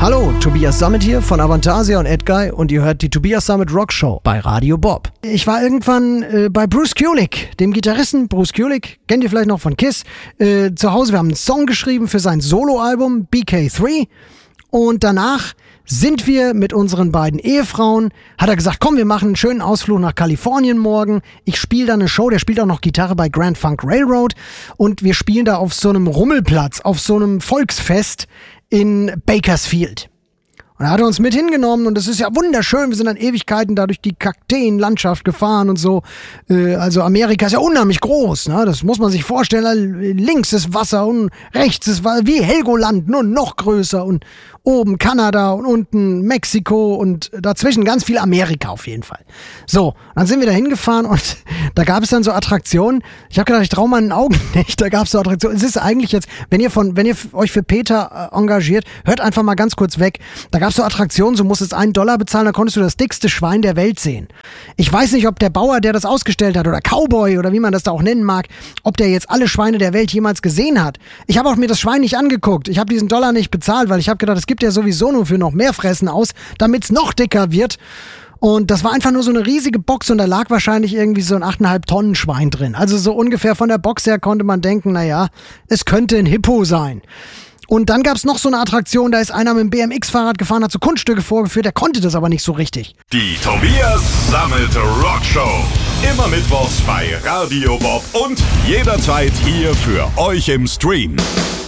Hallo, Tobias Sammet hier von Avantasia und Edguy und ihr hört die Tobias Sammet Rock Show bei Radio Bob. Ich war irgendwann bei Bruce Kulick, dem Gitarristen Bruce Kulick, kennt ihr vielleicht noch von Kiss, zu Hause. Wir haben einen Song geschrieben für sein Soloalbum BK3 und danach sind wir mit unseren beiden Ehefrauen, hat er gesagt, komm, wir machen einen schönen Ausflug nach Kalifornien morgen. Ich spiele da eine Show, der spielt auch noch Gitarre bei Grand Funk Railroad und wir spielen da auf so einem Rummelplatz, auf so einem Volksfest in Bakersfield. Und er hat uns mit hingenommen und das ist ja wunderschön. Wir sind dann Ewigkeiten da durch die Kakteenlandschaft gefahren und so. Also Amerika ist ja unheimlich groß, ne? Das muss man sich vorstellen. Links ist Wasser und rechts ist Wasser, wie Helgoland, nur noch größer. Und oben Kanada und unten Mexiko und dazwischen ganz viel Amerika auf jeden Fall. So, dann sind wir da hingefahren und da gab es dann so Attraktionen. Ich habe gedacht, ich traue meinen Augen nicht. Da gab es so Attraktionen. Es ist eigentlich jetzt, wenn ihr euch für Peter engagiert, hört einfach mal ganz kurz weg. Da gab es so Attraktionen, so musstest $1 bezahlen, dann konntest du das dickste Schwein der Welt sehen. Ich weiß nicht, ob der Bauer, der das ausgestellt hat, oder Cowboy oder wie man das da auch nennen mag, ob der jetzt alle Schweine der Welt jemals gesehen hat. Ich habe auch mir das Schwein nicht angeguckt. Ich habe diesen $1 nicht bezahlt, weil ich habe gedacht, es gibt ja sowieso nur für noch mehr Fressen aus, damit es noch dicker wird. Und das war einfach nur so eine riesige Box und da lag wahrscheinlich irgendwie so ein 8,5 Tonnen Schwein drin. Also so ungefähr von der Box her konnte man denken, naja, es könnte ein Hippo sein. Und dann gab es noch so eine Attraktion, da ist einer mit dem BMX-Fahrrad gefahren, hat so Kunststücke vorgeführt, der konnte das aber nicht so richtig. Die Tobias Sammet Rock Show. Immer mittwochs bei Radio Bob und jederzeit hier für euch im Stream.